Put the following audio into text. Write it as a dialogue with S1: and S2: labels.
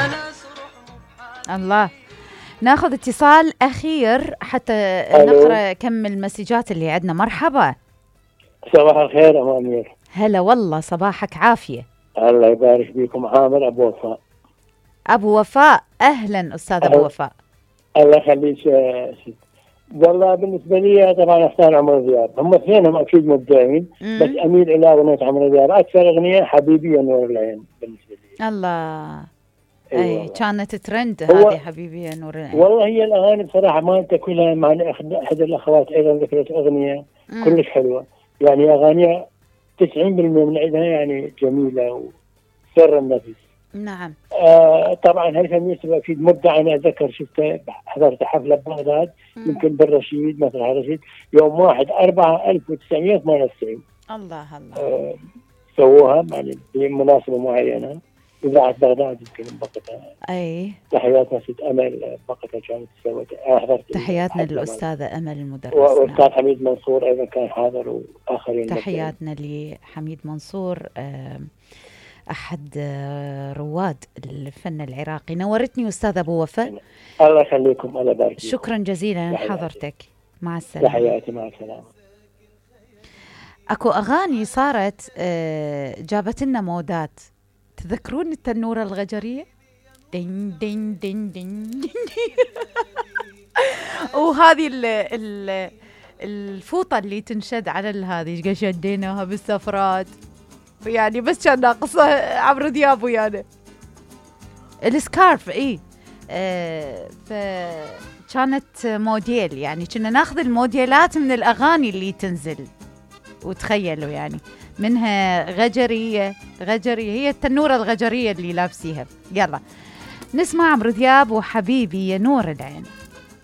S1: الله. ناخذ اتصال أخير حتى نقرأ كم المسجات اللي عندنا. مرحبا.
S2: صباح الخير أم أمير.
S1: هلا والله، صباحك عافية.
S2: الله يبارك بكم. عامر أبو وفاء.
S1: أبو وفاء، أهلا أستاذ أبو وفاء.
S2: الله يخليك. والله بالنسبة لي طبعا أختار عمرو دياب. هم اثنينهم أكيد مبدعين، بس أميل إلى أغنية عمرو دياب. أكثر أغنية حبيبي يا نور العين بالنسبة لي.
S1: الله.
S2: أي
S1: كانت ترند هذه حبيبي يا نور العين.
S2: والله هي الأغاني بصراحة ما أنت كلها. مع أحد الأخوات أيضا ذكرت أغنية كلش حلوة، يعني أغاني 90% من عندها يعني جميلة وسر النفس.
S1: نعم.
S2: طبعا هيثم يوسف أكيد مبدع. أنا أتذكر شفته، حضرت حفلة ببغداد يمكن بالرشيد، مثلا الرشيد يوم 1/4/1998.
S1: الله.
S2: سووها يعني بمناسبة معينة. إذاعة بغداد يمكن بوقتها.
S1: أي
S2: تحياتنا ست أمل بوقتها كانت سوت.
S1: تحياتنا للأستاذة أمل المدرس،
S2: وأستاذ حميد منصور أيضا كان حاضر، وآخرين.
S1: تحياتنا لحميد منصور، أحد رواد الفن العراقي. نورتني أستاذ أبو وفاء.
S2: الله يخليكم. الله يبارك.
S1: شكرا جزيلا لحضرتك. مع السلامة.
S2: تحياتي. مع السلامة.
S1: أكو أغاني صارت جابت لنا مودات. تذكرون التنورة الغجرية؟ دين دين دين دين وهذه الفوطة اللي تنشد على هذه قد شديناها بالسفرات، يعني بس كان ناقصة عمرو دياب ويانا السكارف. فكانت موديل، يعني كنا ناخذ الموديلات من الأغاني اللي تنزل، وتخيلوا يعني منها غجرية هي التنورة الغجرية اللي لابسيها. يلا نسمع عمرو دياب وحبيبي يا نور العين.